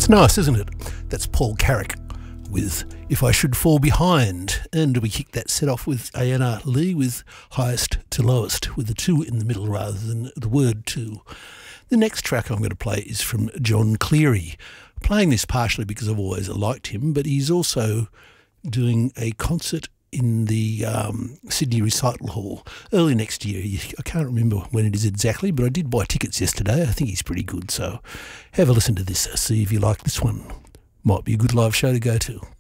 It's nice, isn't it? That's Paul Carrick with If I Should Fall Behind. And we kicked that set off with A.N.R. Lee with Highest to Lowest, with the two in the middle rather than the word two. The next track I'm going to play is from John Cleary. Playing this partially because I've always liked him, but he's also doing a concert in the Sydney Recital Hall early next year. I can't remember when it is exactly, but I did buy tickets yesterday. I think he's pretty good, so have a listen to this. See if you like this one. Might be a good live show to go to.